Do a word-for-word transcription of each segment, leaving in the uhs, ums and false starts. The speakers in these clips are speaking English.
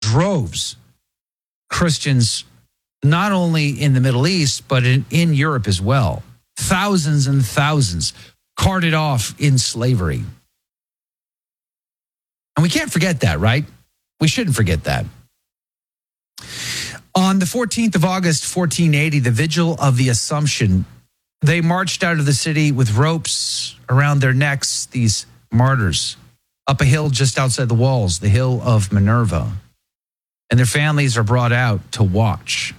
droves Christians, not only in the Middle East, but in, in Europe as well. Thousands and thousands carted off in slavery. And we can't forget that, right? We shouldn't forget that. On the fourteenth of August, fourteen eighty, the vigil of the Assumption, they marched out of the city with ropes around their necks, these martyrs, up a hill just outside the walls, the hill of Minerva. And their families are brought out to watch.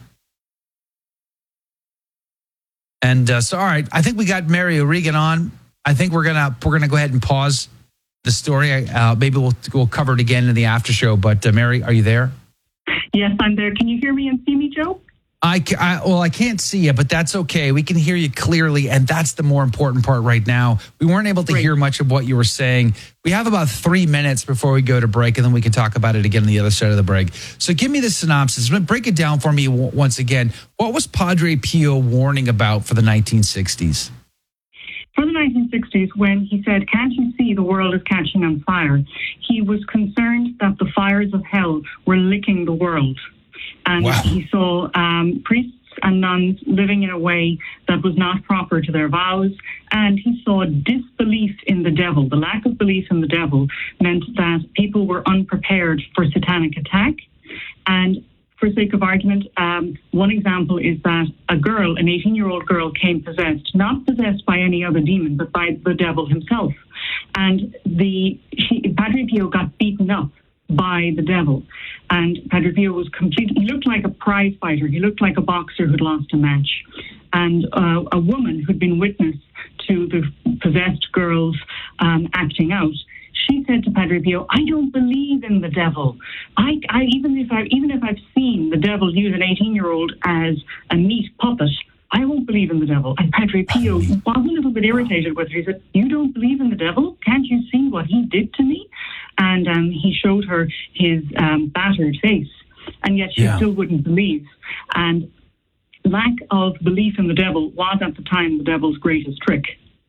And uh, so, all right, I think we got Mary O'Regan on. I think we're gonna we're gonna go ahead and pause the story. Uh, maybe we'll we'll cover it again in the after show. But uh, Mary, are you there? Yes, I'm there. Can you hear me and see me, Joe? I, I well, I can't see you, but that's okay. We can hear you clearly, and that's the more important part right now. We weren't able to Great. hear much of what you were saying. We have about three minutes before we go to break, and then we can talk about it again on the other side of the break. So give me the synopsis. Break it down for me w- once again. What was Padre Pio warning about for the nineteen sixties? For the nineteen sixties, when he said, "Can't you see the world is catching on fire?" he was concerned that the fires of hell were licking the world. And Wow. he saw um, priests and nuns living in a way that was not proper to their vows. And he saw disbelief in the devil. The lack of belief in the devil meant that people were unprepared for satanic attack. And for sake of argument, um, one example is that a girl, an eighteen-year-old girl, came possessed, not possessed by any other demon, but by the devil himself. And the she, Padre Pio got beaten up by the devil. And Padre Pio was completely, he looked like a prize fighter. He looked like a boxer who'd lost a match. And uh, a woman who'd been witness to the possessed girls um, acting out, she said to Padre Pio, "I don't believe in the devil. I, I even if I even if I've seen the devil use an eighteen-year-old as a meat puppet, I won't believe in the devil." And Padre Pio was a little bit irritated with her. He said, "You don't believe in the devil? Can't you see what he did to me?" And um, he showed her his um, battered face, and yet she Yeah. still wouldn't believe. And lack of belief in the devil was at the time the devil's greatest trick.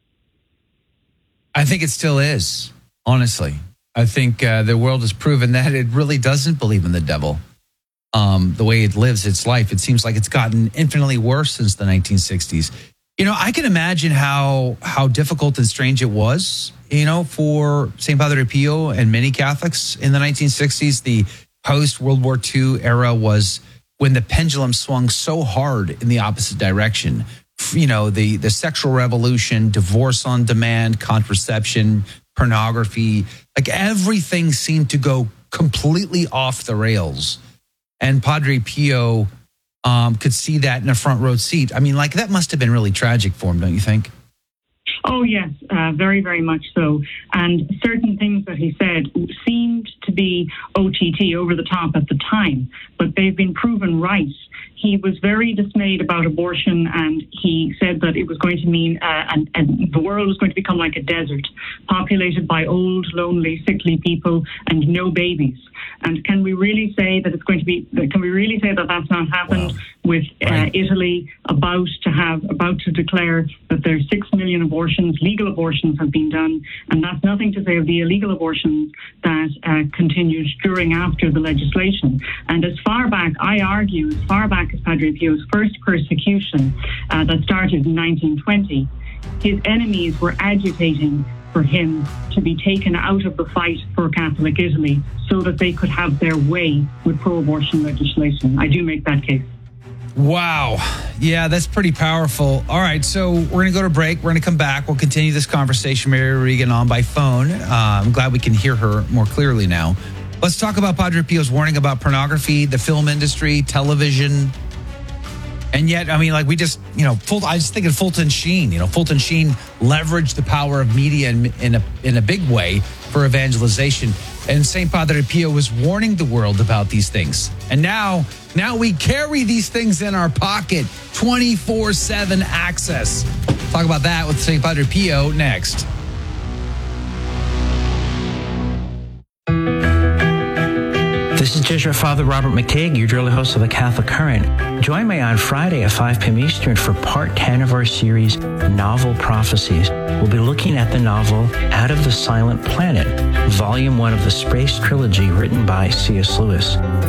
I think it still is, honestly. I think uh, the world has proven that it really doesn't believe in the devil. Um, the way it lives its life, it seems like it's gotten infinitely worse since the nineteen sixties. You know, I can imagine how how difficult and strange it was, you know, for Saint Padre Pio and many Catholics in the nineteen sixties. The post-World War Two era was when the pendulum swung so hard in the opposite direction. You know, the, the sexual revolution, divorce on demand, contraception, pornography, like everything seemed to go completely off the rails. And Padre Pio um, could see that in a front row seat. I mean, like that must have been really tragic for him, don't you think? Oh, yes, uh, very, very much so. And certain things that he said seemed to be O T T, over the top at the time, but they've been proven right. He was very dismayed about abortion, and he said that it was going to mean uh, and, and the world was going to become like a desert, populated by old, lonely, sickly people and no babies. And can we really say that it's going to be? Can we really say that that's not happened? Wow. With uh, Right. Italy about to have about to declare that there's six million abortions, legal abortions have been done, and that's nothing to say of the illegal abortions that uh, continued during after the legislation. And as far back, I argue, as far back as Padre Pio's first persecution uh, that started in nineteen twenty, his enemies were agitating for him to be taken out of the fight for Catholic Italy so that they could have their way with pro-abortion legislation. I do make that case. Wow. Yeah, that's pretty powerful. All right, so we're going to go to break. We're going to come back. We'll continue this conversation, Mary Regan, on by phone. Uh, I'm glad we can hear her more clearly now. Let's talk about Padre Pio's warning about pornography, the film industry, television. And yet, I mean, like we just, you know, Fult- I was thinking Fulton Sheen, you know, Fulton Sheen leveraged the power of media in, in a in a big way for evangelization. And Saint Padre Pio was warning the world about these things. And now, now we carry these things in our pocket, twenty-four seven access. Talk about that with Saint Padre Pio next. This is Jesuit Father Robert McTague, your daily host of the Catholic Current. Join me on Friday at five p.m. Eastern for part ten of our series, Novel Prophecies. We'll be looking at the novel Out of the Silent Planet, Volume one of the Space Trilogy written by C S. Lewis.